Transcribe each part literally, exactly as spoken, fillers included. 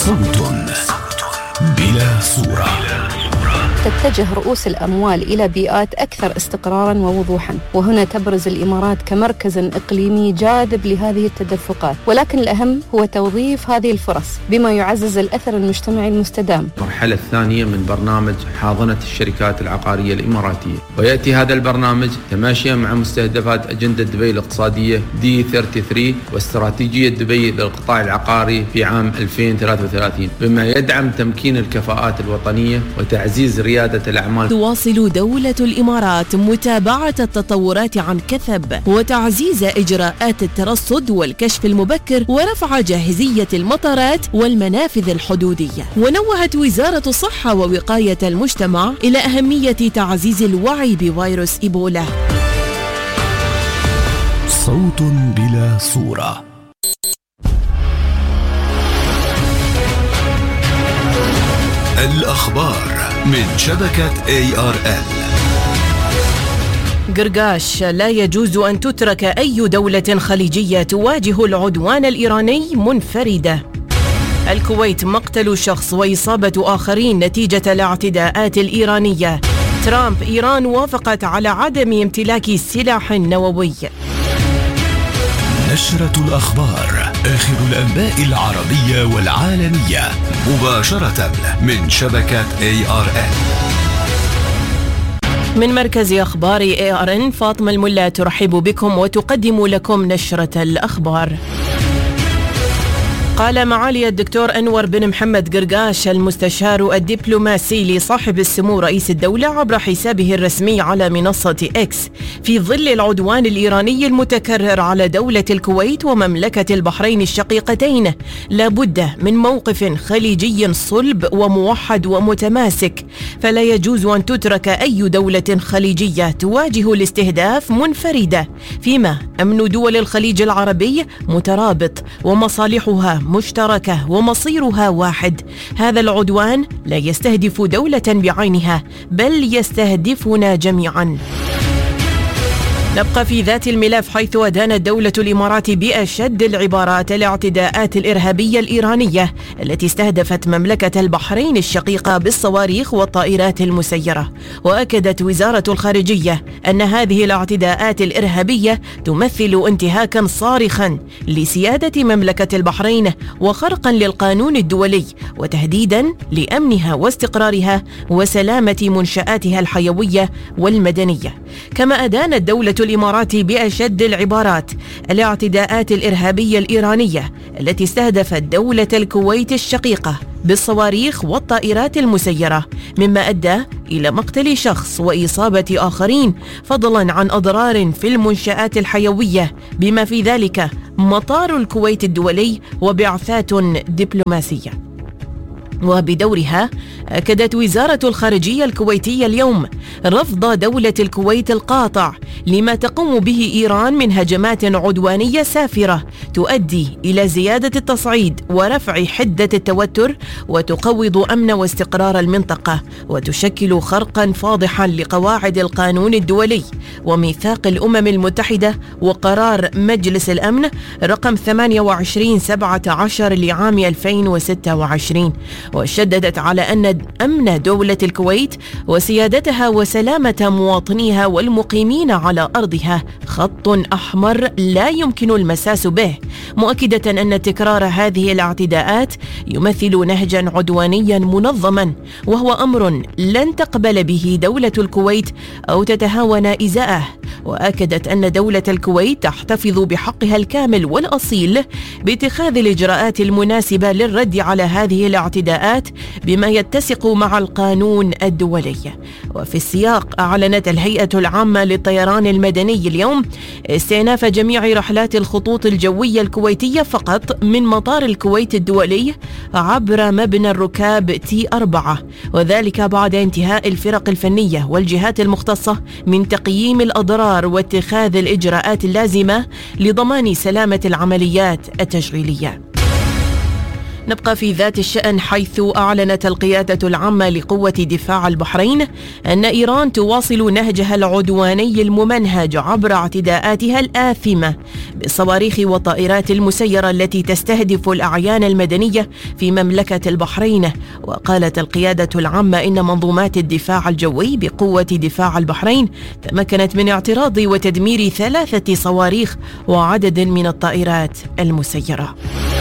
صوت بلا صورة. تتجه رؤوس الأموال إلى بيئات أكثر استقراراً ووضوحاً، وهنا تبرز الإمارات كمركز إقليمي جاذب لهذه التدفقات، ولكن الأهم هو توظيف هذه الفرص بما يعزز الأثر المجتمعي المستدام. المرحلة الثانية من برنامج حاضنة الشركات العقارية الإماراتية، ويأتي هذا البرنامج تماشيا مع مستهدفات أجندة دبي الاقتصادية دي ثلاثة وثلاثين واستراتيجية دبي للقطاع العقاري في عام ألفين وثلاثة وثلاثين، بما يدعم تمكين الكفاءات الوطنية وتعزيز ريادة الأعمال. تواصل دولة الإمارات متابعة التطورات عن كثب وتعزيز إجراءات الترصد والكشف المبكر ورفع جاهزية المطارات والمنافذ الحدودية. ونوهت وزارة الصحة ووقاية المجتمع إلى أهمية تعزيز الوعي بفيروس إيبولا. صوت بلا صورة. الأخبار من شبكة إيه آر إل. قرقاش: لا يجوز أن تترك أي دولة خليجية تواجه العدوان الإيراني منفردة. الكويت: مقتل شخص وإصابة آخرين نتيجة الاعتداءات الإيرانية. ترامب: إيران وافقت على عدم امتلاك سلاح نووي. نشرة الأخبار، آخر الأنباء العربية والعالمية، مباشرة من شبكة إيه آر إن. من مركز أخبار إيه آر إن، فاطمة الملا ترحب بكم وتقدم لكم نشرة الأخبار. قال معالي الدكتور أنور بن محمد قرقاش المستشار الدبلوماسي لصاحب السمو رئيس الدولة عبر حسابه الرسمي على منصة إكس: في ظل العدوان الإيراني المتكرر على دولة الكويت ومملكة البحرين الشقيقتين، لابد من موقف خليجي صلب وموحد ومتماسك، فلا يجوز أن تترك أي دولة خليجية تواجه الاستهداف منفردة، فيما أمن دول الخليج العربي مترابط ومصالحها مشتركة ومصيرها واحد. هذا العدوان لا يستهدف دولة بعينها، بل يستهدفنا جميعا. نبقى في ذات الملف، حيث أدانت دولة الإمارات بأشد العبارات الاعتداءات الإرهابية الإيرانية التي استهدفت مملكة البحرين الشقيقة بالصواريخ والطائرات المسيرة. وأكدت وزارة الخارجية أن هذه الاعتداءات الإرهابية تمثل انتهاكا صارخا لسيادة مملكة البحرين وخرقا للقانون الدولي، وتهديدا لأمنها واستقرارها وسلامة منشآتها الحيوية والمدنية. كما أدانت دولة الإمارات بأشد العبارات الاعتداءات الإرهابية الإيرانية التي استهدفت دولة الكويت الشقيقة بالصواريخ والطائرات المسيرة، مما أدى إلى مقتل شخص وإصابة آخرين، فضلا عن أضرار في المنشآت الحيوية بما في ذلك مطار الكويت الدولي وبعثات دبلوماسية. وبدورها أكدت وزارة الخارجية الكويتية اليوم رفض دولة الكويت القاطع لما تقوم به إيران من هجمات عدوانية سافرة تؤدي إلى زيادة التصعيد ورفع حدة التوتر وتقوض أمن واستقرار المنطقة، وتشكل خرقا فاضحا لقواعد القانون الدولي وميثاق الأمم المتحدة وقرار مجلس الأمن رقم ثمانية وعشرين سبعة عشر لعام ألفين وستة وعشرين. وشددت على أن أمن دولة الكويت وسيادتها وسلامة مواطنيها والمقيمين على أرضها خط أحمر لا يمكن المساس به، مؤكدة أن تكرار هذه الاعتداءات يمثل نهجا عدوانيا منظما، وهو أمر لن تقبل به دولة الكويت أو تتهاون إزاءه. وأكدت أن دولة الكويت تحتفظ بحقها الكامل والأصيل باتخاذ الإجراءات المناسبة للرد على هذه الاعتداءات بما يتسق مع القانون الدولي. وفي السياق، أعلنت الهيئة العامة للطيران المدني اليوم استئناف جميع رحلات الخطوط الجوية الكويتية فقط من مطار الكويت الدولي عبر مبنى الركاب تي أربعة، وذلك بعد انتهاء الفرق الفنية والجهات المختصة من تقييم الأضرار واتخاذ الإجراءات اللازمة لضمان سلامة العمليات التشغيلية. نبقى في ذات الشأن، حيث أعلنت القيادة العامة لقوة دفاع البحرين أن إيران تواصل نهجها العدواني الممنهج عبر اعتداءاتها الآثمة بالصواريخ والطائرات المسيرة التي تستهدف الأعيان المدنية في مملكة البحرين. وقالت القيادة العامة إن منظومات الدفاع الجوي بقوة دفاع البحرين تمكنت من اعتراض وتدمير ثلاثة صواريخ وعدد من الطائرات المسيرة.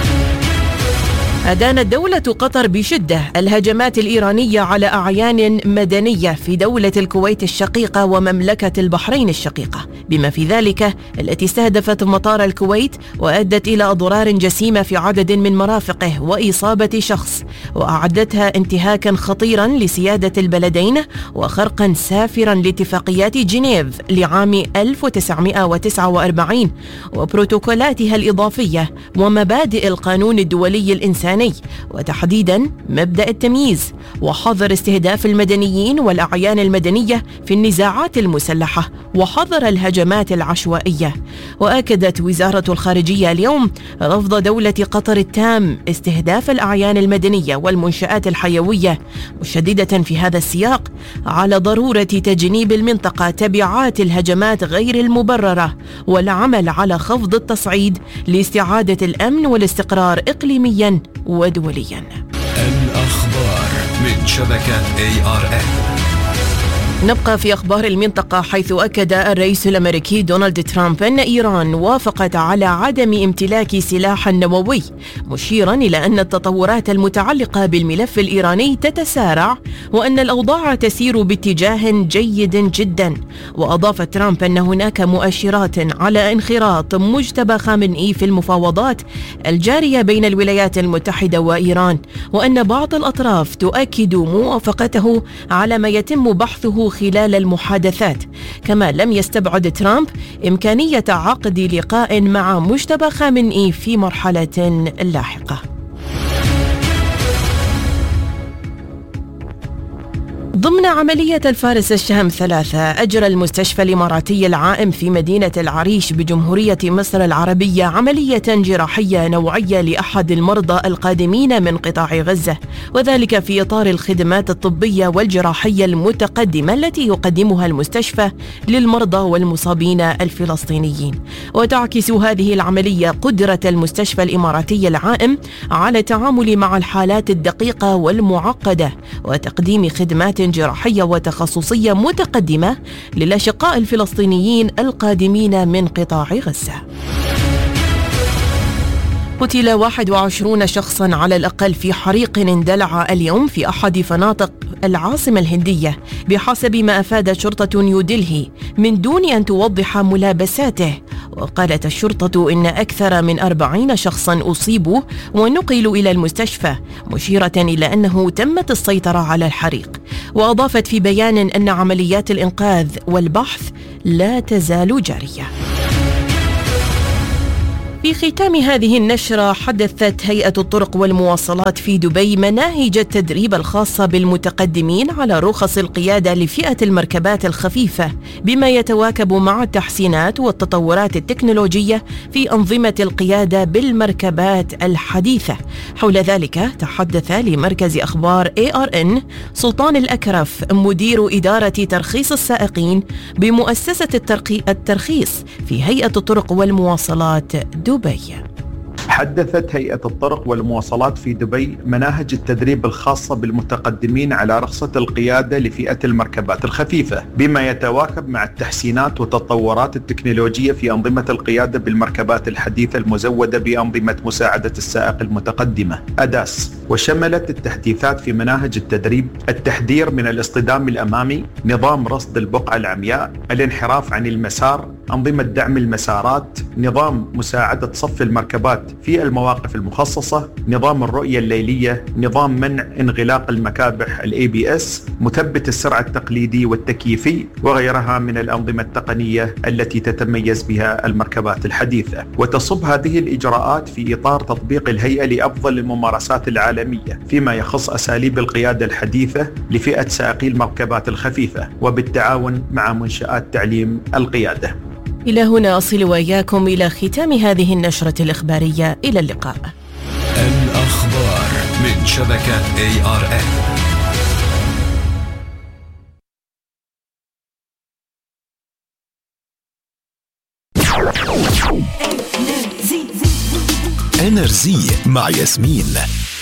أدانت دولة قطر بشدة الهجمات الإيرانية على أعيان مدنية في دولة الكويت الشقيقة ومملكة البحرين الشقيقة، بما في ذلك التي استهدفت مطار الكويت وأدت إلى أضرار جسيمة في عدد من مرافقه وإصابة شخص، وأعدتها انتهاكا خطيرا لسيادة البلدين وخرقا سافرا لاتفاقيات جنيف لعام ألف وتسعمائة وتسعة وأربعين وبروتوكولاتها الإضافية ومبادئ القانون الدولي الإنساني، وتحديدا مبدأ التمييز وحظر استهداف المدنيين والأعيان المدنية في النزاعات المسلحة وحظر الهجمات العشوائية. وأكدت وزارة الخارجية اليوم رفض دولة قطر التام استهداف الأعيان المدنية والمنشآت الحيوية، مشددة في هذا السياق على ضرورة تجنيب المنطقة تبعات الهجمات غير المبررة والعمل على خفض التصعيد لاستعادة الأمن والاستقرار إقليميا ودوليا. الأخبار من شبكة إيه آر إن. نبقى في أخبار المنطقة، حيث أكد الرئيس الأمريكي دونالد ترامب أن إيران وافقت على عدم امتلاك سلاح نووي، مشيرا إلى أن التطورات المتعلقة بالملف الإيراني تتسارع وأن الأوضاع تسير باتجاه جيد جدا. وأضاف ترامب أن هناك مؤشرات على انخراط مجتبى خامنئي في المفاوضات الجارية بين الولايات المتحدة وإيران، وأن بعض الأطراف تؤكد موافقته على ما يتم بحثه خلال المحادثات. كما لم يستبعد ترامب إمكانية عقد لقاء مع مجتبى خامنئي في مرحلة لاحقة. ضمن عملية الفارس الشهم ثلاثة، أجرى المستشفى الإماراتي العائم في مدينة العريش بجمهورية مصر العربية عملية جراحية نوعية لأحد المرضى القادمين من قطاع غزة، وذلك في إطار الخدمات الطبية والجراحية المتقدمة التي يقدمها المستشفى للمرضى والمصابين الفلسطينيين. وتعكس هذه العملية قدرة المستشفى الإماراتي العائم على التعامل مع الحالات الدقيقة والمعقدة وتقديم خدمات جراحية وتخصصية متقدمة للأشقاء الفلسطينيين القادمين من قطاع غزة. قتل واحد وعشرون شخصا على الأقل في حريق اندلع اليوم في أحد فنادق العاصمة الهندية بحسب ما أفادت شرطة نيودلهي من دون أن توضح ملابساته. وقالت الشرطة إن أكثر من أربعين شخصا أصيبوا ونقلوا إلى المستشفى، مشيرة إلى أنه تمت السيطرة على الحريق. وأضافت في بيان أن عمليات الإنقاذ والبحث لا تزال جارية. في ختام هذه النشرة، حدثت هيئة الطرق والمواصلات في دبي مناهج التدريب الخاصة بالمتقدمين على رخص القيادة لفئة المركبات الخفيفة، بما يتواكب مع التحسينات والتطورات التكنولوجية في أنظمة القيادة بالمركبات الحديثة. حول ذلك تحدث لمركز أخبار إيه آر إن سلطان الأكرف مدير إدارة ترخيص السائقين بمؤسسة الترخيص في هيئة الطرق والمواصلات دبي. حدثت هيئة الطرق والمواصلات في دبي مناهج التدريب الخاصة بالمتقدمين على رخصة القيادة لفئة المركبات الخفيفة، بما يتواكب مع التحسينات والتطورات التكنولوجية في أنظمة القيادة بالمركبات الحديثة المزودة بأنظمة مساعدة السائق المتقدمة أداس. وشملت التحديثات في مناهج التدريب التحذير من الاصطدام الأمامي، نظام رصد البقعة العمياء، الانحراف عن المسار، أنظمة دعم المسارات، نظام مساعدة صف المركبات في المواقف المخصصة، نظام الرؤية الليلية، نظام منع انغلاق المكابح الإيه بي إس، مثبت السرعة التقليدي والتكييفي، وغيرها من الأنظمة التقنية التي تتميز بها المركبات الحديثة. وتصب هذه الإجراءات في إطار تطبيق الهيئة لأفضل الممارسات العالمية فيما يخص أساليب القيادة الحديثة لفئة سائقي المركبات الخفيفة، وبالتعاون مع منشآت تعليم القيادة. إلى هنا أصل وإياكم إلى ختام هذه النشرة الإخبارية. إلى اللقاء. الأخبار من شبكة إيه آر إن. إنرزي مع ياسمين.